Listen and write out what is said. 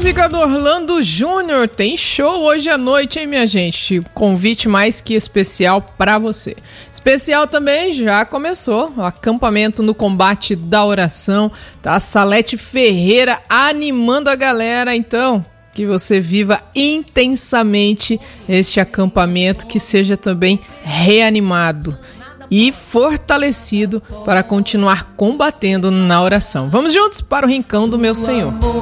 música do Orlando Júnior. Tem show hoje à noite, hein, minha gente? Convite mais que especial pra você. Especial também já começou o acampamento no combate da oração. Tá a Salete Ferreira animando a galera, então que você viva intensamente este acampamento, que seja também reanimado e fortalecido para continuar combatendo na oração. Vamos juntos para o Rincão do Meu Senhor.